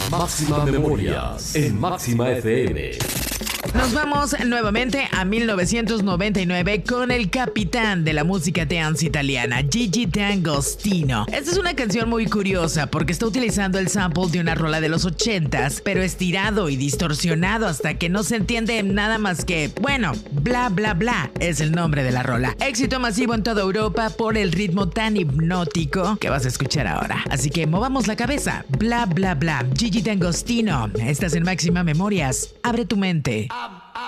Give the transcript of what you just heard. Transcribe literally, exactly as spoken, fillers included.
Máxima Memorias en Máxima F M. Nos vamos nuevamente a mil novecientos noventa y nueve con el capitán de la música dance italiana, Gigi D'Agostino. Esta es una canción muy curiosa porque está utilizando el sample de una rola de los ochentas, pero estirado y distorsionado hasta que no se entiende nada más que, bueno, bla bla bla es el nombre de la rola. Éxito masivo en toda Europa por el ritmo tan hipnótico que vas a escuchar ahora. Así que movamos la cabeza. Bla bla bla. Gigi D'Agostino. Estás en Máxima Memorias. Abre tu mente.